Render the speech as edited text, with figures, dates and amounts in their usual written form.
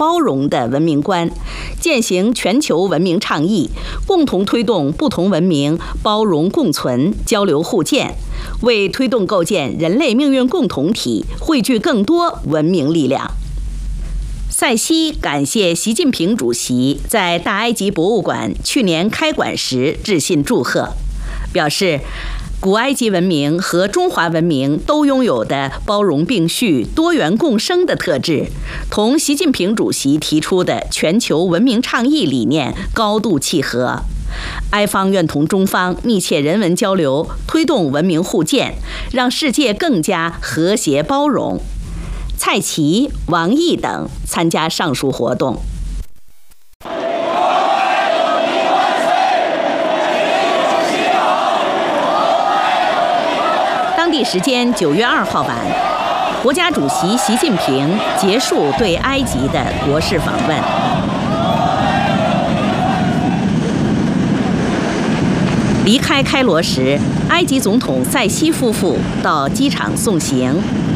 包容的文明观，践行全球文明倡议，共同推动不同文明包容共存、交流互鉴，为推动构建人类命运共同体汇聚更多文明力量。塞西感谢习近平主席在大埃及博物馆去年开馆时致信祝贺，表示古埃及文明和中华文明都拥有的包容并蓄、多元共生的特质，同习近平主席提出的全球文明倡议理念高度契合。埃方愿同中方密切人文交流，推动文明互鉴，让世界更加和谐包容。蔡奇、王毅等参加上述活动。当地时间9月2号晚，国家主席习近平结束对埃及的国事访问。离开开罗时，埃及总统塞西夫妇到机场送行。